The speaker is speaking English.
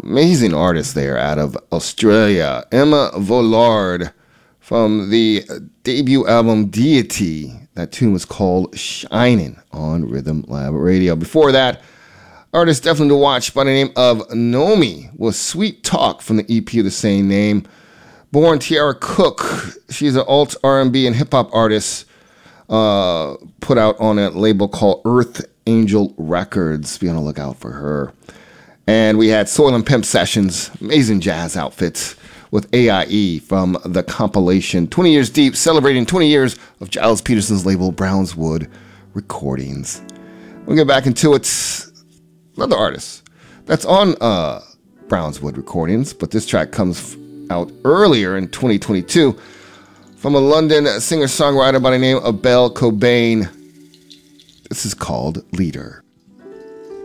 amazing artist there out of Australia, Emma Vollard, from the debut album Deity. That tune was called Shining on Rhythm Lab Radio. Before that, artist definitely to watch by the name of Nomi was Sweet Talk from the EP of the same name. Born Tiara Cook, she's an alt R&B and hip-hop artist, put out on a label called Earth Angel Records. Be on the lookout for her. And we had Soil and Pimp Sessions, amazing jazz outfits, with AIE from the compilation 20 Years Deep, celebrating 20 years of Giles Peterson's label Brownswood Recordings. We'll get back into it. Another artist that's on Brownswood Recordings, but this track comes out earlier in 2022 from a London singer-songwriter by the name of Belle Cobain. This is called Leader.